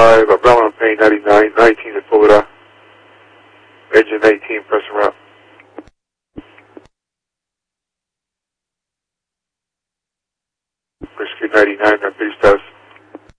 5, Brahman Payne 99, 19 at Florida, engine 18, pressing route. Whiskey 99, British status.